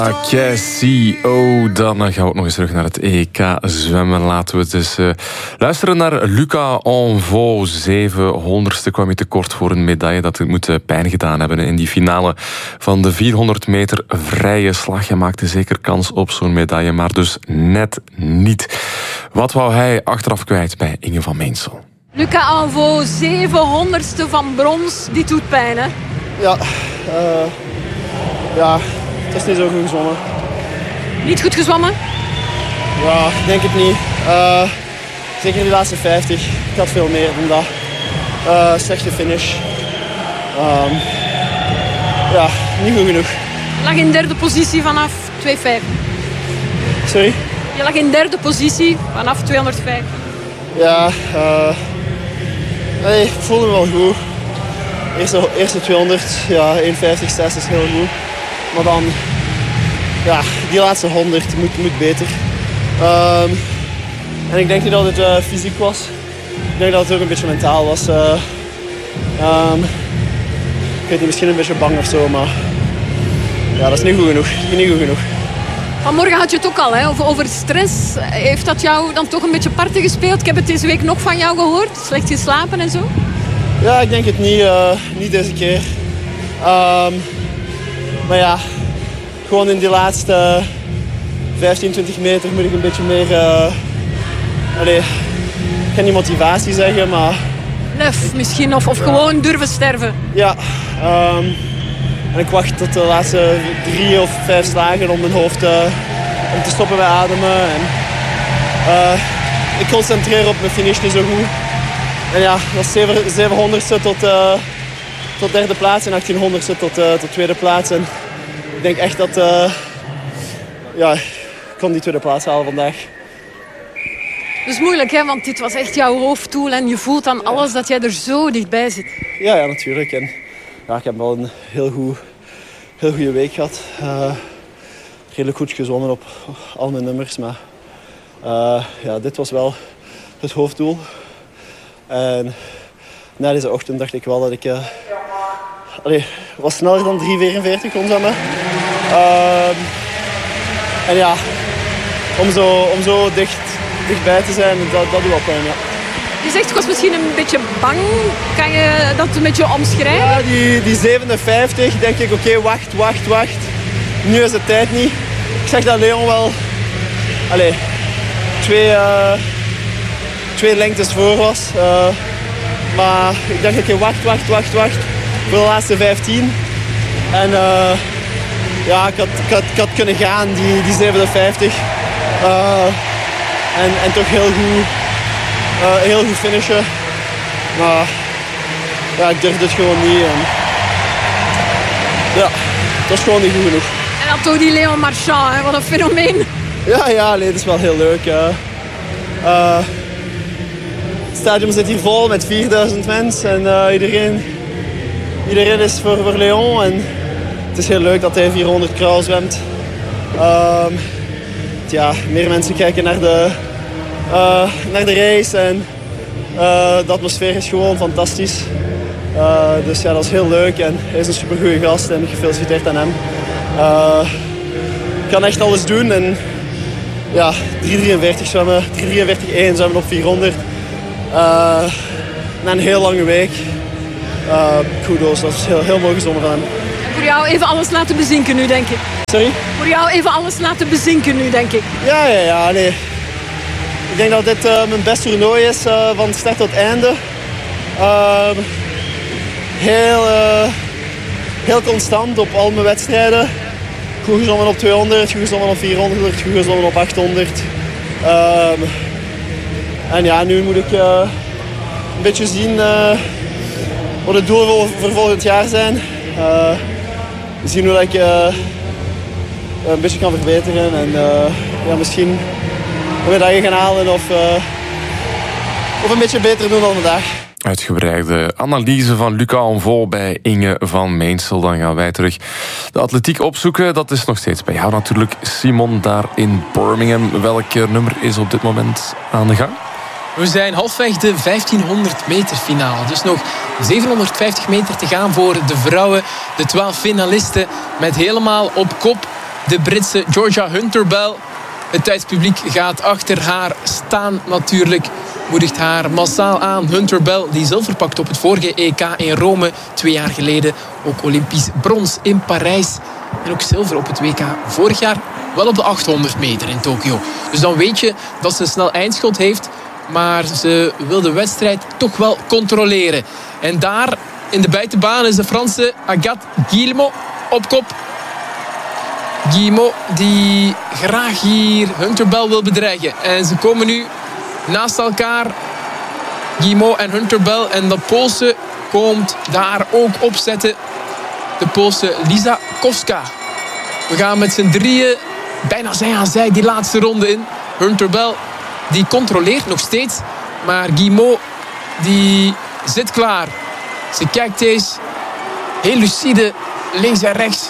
KCO, dan gaan we ook nog eens terug naar het EK zwemmen. Laten we dus luisteren naar Luca Envaux. 700ste kwam hij tekort voor een medaille. Dat moet pijn gedaan hebben in die finale van de 400 meter vrije slag. Hij maakte zeker kans op zo'n medaille, maar dus net niet. Wat wou hij achteraf kwijt bij Inge van Meensel? Luca Envaux, 700ste van brons. Die doet pijn, hè? Ja, het is niet zo goed gezwommen. Niet goed gezwommen? Ja, ik denk het niet. Zeker die laatste 50. Ik had veel meer dan dat. Slechte finish. Ja, niet goed genoeg. Je lag in derde positie vanaf 2,5. Sorry? Je lag in derde positie vanaf 205. Ja, ik voelde me wel goed. Eerste 200, ja, 1,50, 6 is heel goed. Maar dan, ja, die laatste 100 moet beter. En ik denk niet dat het fysiek was. Ik denk dat het ook een beetje mentaal was. Ik weet niet, misschien een beetje bang of zo, maar ja, dat is niet goed genoeg. Niet goed genoeg. Vanmorgen had je het ook al, hè, over stress. Heeft dat jou dan toch een beetje parten gespeeld? Ik heb het deze week nog van jou gehoord. Slecht geslapen en zo. Ja, ik denk het niet deze keer. Maar ja, gewoon in die laatste 15, 20 meter moet ik een beetje meer... ik kan niet motivatie zeggen, maar... Lef misschien, of gewoon durven sterven. Ja, en ik wacht tot de laatste 3 of 5 slagen om mijn hoofd om te stoppen bij ademen. En, ik concentreer op mijn finish niet zo goed. En ja, dat is 700ste tot derde plaats en 1800ste tot tweede plaats. En ik denk echt dat ik kon die tweede plaats halen vandaag. Dat is moeilijk, hè? Want dit was echt jouw hoofddoel en je voelt aan alles dat jij er zo dichtbij zit. Ja, natuurlijk. En, ja, ik heb wel een heel goede week gehad. Redelijk goed gezwommen op al mijn nummers. Maar dit was wel het hoofddoel. En na deze ochtend dacht ik wel dat ik wat sneller dan 3:44 kon zwemmen. En ja, om zo dichtbij te zijn, dat doet wel pijn. Ja. Je zegt, ik was misschien een beetje bang. Kan je dat een beetje omschrijven? Ja, die 57 denk ik, oké, wacht. Nu is de tijd niet. Ik zeg dat Leon wel twee lengtes voor was. Maar ik dacht, oké, wacht voor de laatste 15. En ik had kunnen gaan, die 57. En toch heel goed finishen. Maar ja, ik durfde het gewoon niet. En, ja, het was gewoon niet goed genoeg. En dan toch die Leon Marchand, hè? Wat een fenomeen. Ja, dat is wel heel leuk. Het stadion zit hier vol met 4000 mensen. En iedereen is voor Leon. En het is heel leuk dat hij 400 kraal zwemt. Meer mensen kijken naar de race. En de atmosfeer is gewoon fantastisch. Dus ja, dat is heel leuk. En hij is een supergoeie gast. En gefeliciteerd aan hem. Ik kan echt alles doen. En ja, 3:43 zwemmen. 3:43-1 zwemmen op 400. Na een heel lange week. Kudos, dat is heel mooi gezongen van hem. Voor jou even alles laten bezinken nu, denk ik. Sorry? Voor jou even alles laten bezinken nu, denk ik. Ja, nee. Ik denk dat dit mijn beste toernooi is van start tot einde. Heel constant op al mijn wedstrijden. Goed gezwommen op 200, goed gezwommen op 400, goed gezwommen op 800. En ja, nu moet ik een beetje zien wat het doel voor volgend jaar zijn. Zien hoe ik een beetje kan verbeteren en misschien een medaille gaan halen of een beetje beter doen dan vandaag. Uitgebreide analyse van Luca Envaux bij Inge van Meensel. Dan gaan wij terug de atletiek opzoeken. Dat is nog steeds bij jou natuurlijk, Simon, daar in Birmingham. Welk nummer is op dit moment aan de gang? We zijn halfweg de 1500 meter finale. Dus nog 750 meter te gaan voor de vrouwen. De 12 finalisten met helemaal op kop de Britse Georgia Hunter-Bell. Het Duits publiek gaat achter haar staan natuurlijk. Moedigt haar massaal aan. Hunter-Bell die zilver pakt op het vorige EK in Rome 2 jaar geleden. Ook Olympisch brons in Parijs. En ook zilver op het WK vorig jaar. Wel op de 800 meter in Tokio. Dus dan weet je dat ze een snel eindschot heeft. Maar ze wil de wedstrijd toch wel controleren. En daar in de buitenbaan is de Franse Agathe Guillemot op kop. Guillemot die graag hier Hunter-Bell wil bedreigen. En ze komen nu naast elkaar. Guillemot en Hunter-Bell. En de Poolse komt daar ook opzetten. De Poolse Lisa Kowska. We gaan met z'n drieën bijna zij aan zij die laatste ronde in. Hunter-Bell die controleert nog steeds. Maar Guillemot die zit klaar. Ze kijkt eens heel lucide links en rechts.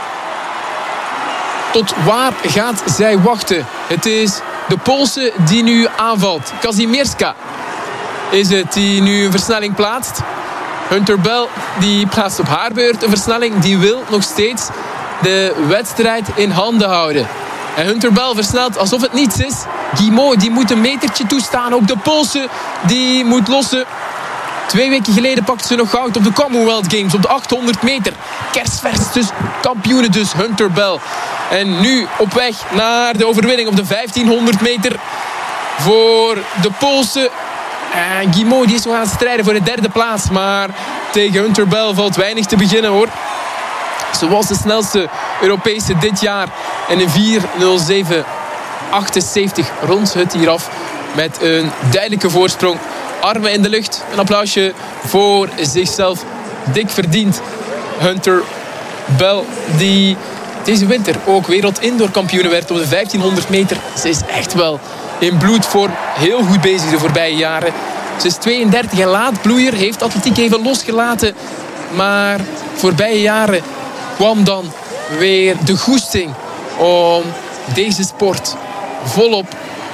Tot waar gaat zij wachten? Het is de Poolse die nu aanvalt. Kazimierska is het die nu een versnelling plaatst. Hunter-Bell die plaatst op haar beurt een versnelling. Die wil nog steeds de wedstrijd in handen houden. En Hunter-Bell versnelt alsof het niets is. Guillemot die moet een metertje toestaan. Ook de Poolse die moet lossen. 2 weken geleden pakte ze nog goud op de Commonwealth Games op de 800 meter. Kerstvers dus, kampioene dus, Hunter-Bell. En nu op weg naar de overwinning op de 1500 meter voor de Poolse. En Guillemot die is nog aan het strijden voor de 3e plaats. Maar tegen Hunter-Bell valt weinig te beginnen hoor. Ze was de snelste Europese dit jaar. En in 4:07:78 rondt het hier af met een duidelijke voorsprong. Armen in de lucht. Een applausje voor zichzelf. Dik verdiend. Hunter-Bell die deze winter ook wereld-indoorkampioen werd op de 1500 meter. Ze is echt wel in bloedvorm. Heel goed bezig de voorbije jaren. Ze is 32 en laadbloeier. Heeft atletiek even losgelaten. Maar voorbije jaren kwam dan weer de goesting om deze sport volop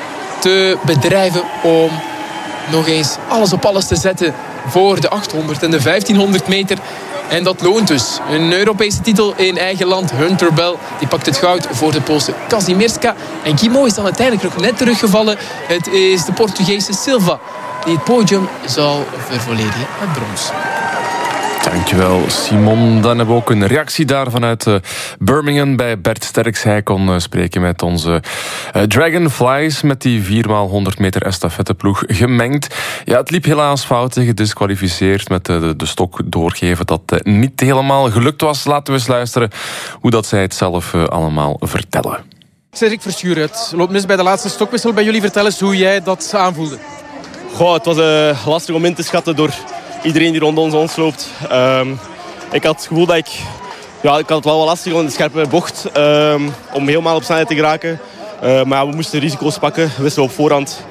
te bedrijven. Om nog eens alles op alles te zetten voor de 800 en de 1500 meter. En dat loont dus. Een Europese titel in eigen land. Hunter-Bell die pakt het goud voor de Poolse Kazimierska. En Guillemot is dan uiteindelijk nog net teruggevallen. Het is de Portugese Silva die het podium zal vervolledigen met brons. Dankjewel, Simon. Dan hebben we ook een reactie daar vanuit Birmingham bij Bert Sterks. Hij kon spreken met onze Dragonflies met die 4x100 meter estafetteploeg gemengd. Ja, het liep helaas fout, gedisqualificeerd met de stok doorgeven dat niet helemaal gelukt was. Laten we eens luisteren hoe dat zij het zelf allemaal vertellen. Cedric Verschuren, het loopt mis bij de laatste stokwissel bij jullie. Vertel eens hoe jij dat aanvoelde. Goh, het was lastig om in te schatten door iedereen die rond ons loopt. Ik had het gevoel dat ik had het wel lastig om in de scherpe bocht om helemaal op snelheid te geraken. Maar we moesten risico's pakken, wisten op voorhand.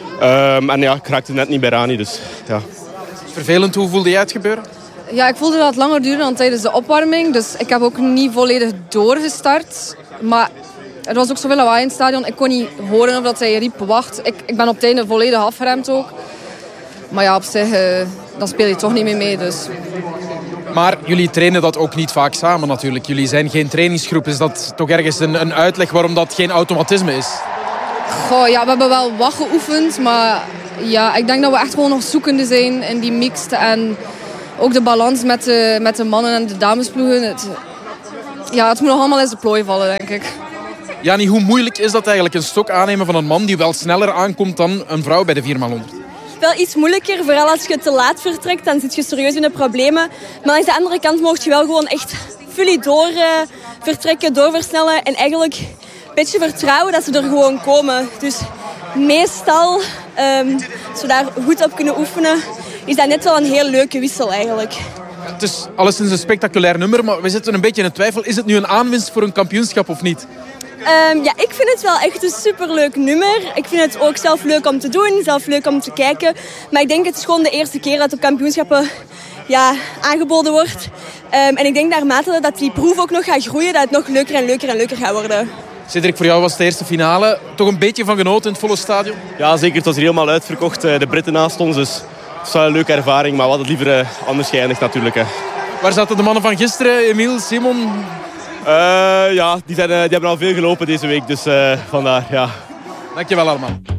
En ja, ik raakte net niet bij Rani. Dus, ja. Vervelend, hoe voelde jij het gebeuren? Ja, ik voelde dat het langer duurde dan tijdens de opwarming. Dus ik heb ook niet volledig doorgestart. Maar er was ook zoveel lawaai in het stadion. Ik kon niet horen of dat hij riep, wacht. Ik ben op het einde volledig afgeremd ook. Maar ja, op zich, dan speel je toch niet meer mee. Dus. Maar jullie trainen dat ook niet vaak samen natuurlijk. Jullie zijn geen trainingsgroep. Is dat toch ergens een uitleg waarom dat geen automatisme is? Goh, ja, we hebben wel wat geoefend. Maar ja, ik denk dat we echt gewoon nog zoekende zijn in die mixed. En ook de balans met de mannen en de damesploegen. Het moet nog allemaal in de plooi vallen, denk ik. Jani, hoe moeilijk is dat eigenlijk, een stok aannemen van een man die wel sneller aankomt dan een vrouw bij de 4x100? Wel iets moeilijker, vooral als je te laat vertrekt, dan zit je serieus in de problemen. Maar aan de andere kant mocht je wel gewoon echt fully door vertrekken, doorversnellen en eigenlijk een beetje vertrouwen dat ze er gewoon komen. Dus meestal, als we daar goed op kunnen oefenen, is dat net wel een heel leuke wissel eigenlijk. Het is alleszins een spectaculair nummer, maar we zitten een beetje in twijfel. Is het nu een aanwinst voor een kampioenschap of niet? Ja, ik vind het wel echt een superleuk nummer. Ik vind het ook zelf leuk om te doen, zelf leuk om te kijken. Maar ik denk het is gewoon de eerste keer dat op kampioenschappen aangeboden wordt. En ik denk naarmate dat die proef ook nog gaat groeien, dat het nog leuker en leuker en leuker gaat worden. Cedric, voor jou was het de eerste finale. Toch een beetje van genoten in het volle stadion? Ja, zeker. Het was hier helemaal uitverkocht. De Britten naast ons, dus het was wel een leuke ervaring. Maar we hadden het liever anders geëindigd natuurlijk. Hè. Waar zaten de mannen van gisteren? Emiel, Simon? Ja, die hebben al veel gelopen deze week, dus vandaar, ja. Dankjewel, Arman.